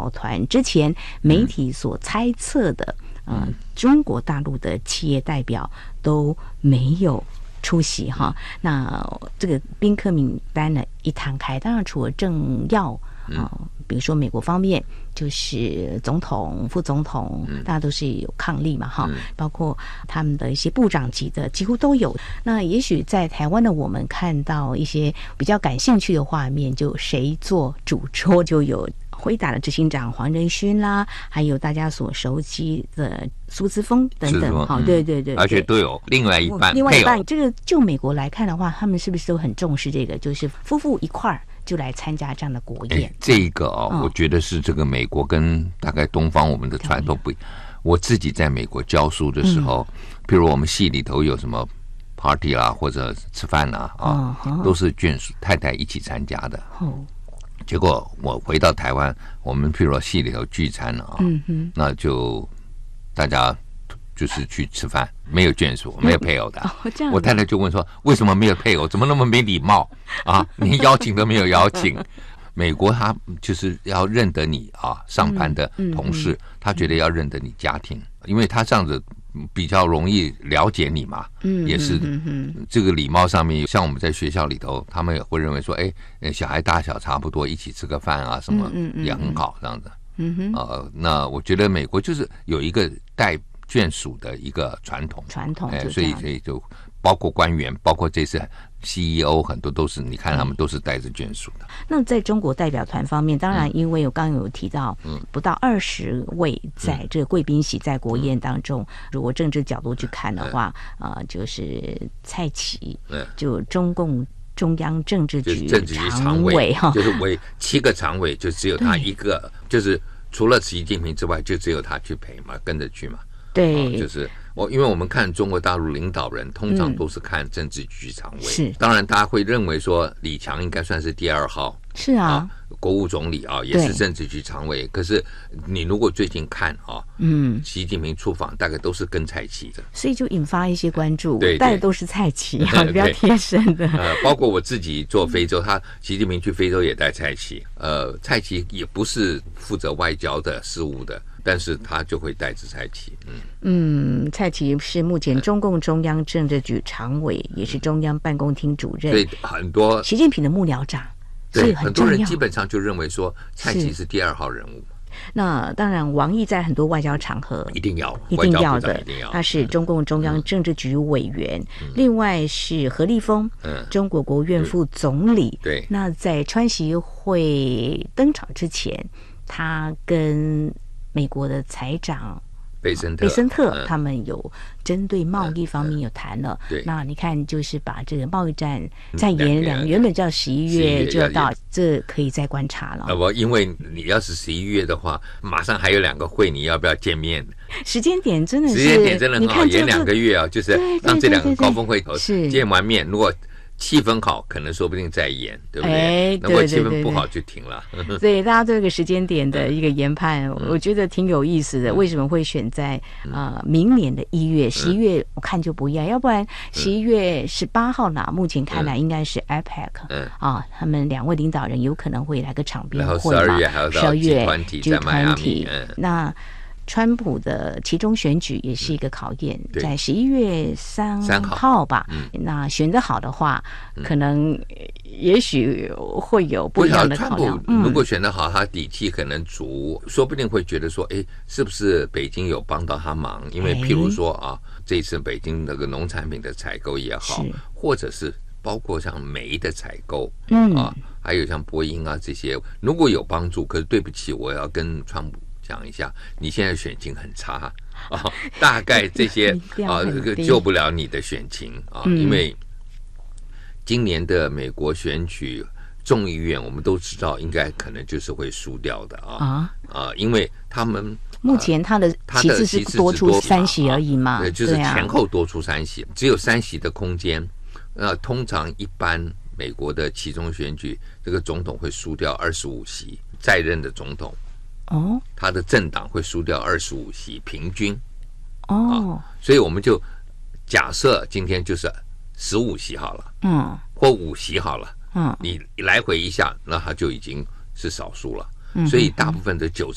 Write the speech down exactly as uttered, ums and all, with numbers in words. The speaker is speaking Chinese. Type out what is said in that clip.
表团之前媒体所猜测的、嗯、呃，中国大陆的企业代表都没有出席哈。那这个宾客名单呢一摊开，当然除了政要啊、呃，比如说美国方面就是总统、副总统，大家都是有抗力嘛哈，包括他们的一些部长级的几乎都有。那也许在台湾的我们看到一些比较感兴趣的画面，就谁做主桌，就有辉达的执行长黄仁勋啦，还有大家所熟悉的苏姿丰等等，哈、嗯，对对 对, 对， 而且都有另外一半， 另外一半。这个就美国来看的话，他们是不是都很重视这个？就是夫妇一块儿就来参加这样的国宴。 这个哦、嗯，我觉得是这个美国跟大概东方我们的传统不一样。我自己在美国教书的时候，嗯、譬如我们系里头有什么 party 啦，或者吃饭啦啊，嗯、都是眷属太太一起参加的。嗯结果我回到台湾，我们譬如说系里头聚餐啊，嗯哼，那就大家就是去吃饭，没有眷属，没有配偶的。 哦、 我太太就问说：“为什么没有配偶？怎么那么没礼貌啊？连邀请都没有邀请。”美国他就是要认得你啊，上班的同事，嗯嗯、他觉得要认得你家庭，因为他这样子比较容易了解你嘛，嗯，也是这个礼貌上面，像我们在学校里头，他们也会认为说，哎，小孩大小差不多，一起吃个饭啊，什么也很好，这样子。嗯哼，呃，那我觉得美国就是有一个带眷属的一个传统， 传统， 哎，所以所以就包括官员，包括这次 C E O 很多都是，你看他们都是带着眷属的。 那在中国代表团方面，当然因为我刚刚有提到，嗯，不到二十位在这个贵宾席在国宴当中，嗯、如果政治角度去看的话，啊、嗯呃，就是蔡奇，嗯、就中共中央政治局常委哈， 就是为七个常委，就只有他一个，就是除了习近平之外，就只有他去陪嘛，跟着去嘛。 对， 哦、就是我，因为我们看中国大陆领导人，通常都是看政治局常委。是、嗯，当然大家会认为说李强应该算是第二号。 是啊， 啊国务总理啊，也是政治局常委。可是你如果最近看啊，嗯，习近平出访大概都是跟蔡奇的， 所以就引发一些关注。 对， 带的都是蔡奇啊，比较贴身的。 呃，包括我自己做非洲，他习近平去非洲也带蔡奇。呃，蔡奇也不是负责外交的事务的。但是他就会带着蔡奇，嗯嗯，蔡奇是目前中共中央政治局常委，嗯、也是中央办公厅主任， 对很多习近平的幕僚长， 对很多人基本上就认为说蔡奇是第二号人物。 那当然，王毅在很多外交场合一定要一定要的， 一定要， 他是中共中央政治局委员，嗯、另外是何立峰，嗯、中国国务院副总理。 对， 那在川习会登场之前，他跟美国的财长贝森特， 贝森特、嗯、他们有针对贸易方面有谈了。 嗯嗯、 那你看，就是把这个贸易战再延两，原本叫十一月就要到，这可以再观察了。 不，因为你要是十一月的话，马上还有两个会，你要不要见面？ 时间点真的是， 时间点真的很好，延两个月啊，就是让这两个高峰会头见完面，如果气氛好，可能说不定再演，对不对？哎，如果气氛不好就停了。 所以大家这个时间点的一个研判，嗯、我觉得挺有意思的。为什么会选在呃明年的一月、十一月？我看就不一样，要不然十一月十八号呢？目前看来应该是 A P E C，嗯啊，他们两位领导人有可能会来个场边会嘛。 十二月还要到 G 团体在迈阿密， 那。川普的其中选举也是一个考验，嗯、在十一月三号吧。嗯、那选得好的话，嗯、可能也许会有不一样的考量。 川普如果选得好，他底气可能足，说不定会觉得说，哎，是不是北京有帮到他忙？因为譬如说啊，这一次北京那个农产品的采购也好，或者是包括像煤的采购，嗯啊，还有像波音啊这些，如果有帮助，可是对不起，我要跟川普讲一下，你现在选情很差啊，大概这些啊，这个救不了你的选情啊，嗯、因为今年的美国选举众议院，我们都知道应该可能就是会输掉的啊啊，因为他们目前他的旗帜是多出三席而已嘛， 对，就是前后多出三席，只有三席的空间。那通常一般美国的期中选举，这个总统会输掉二十五席，在任的总统。哦，他的政党会输掉二十五席，平均。哦、啊，所以我们就假设今天就是十五席好了，嗯，或五席好了，嗯，你来回一下，那他就已经是少数了。嗯，所以大部分的九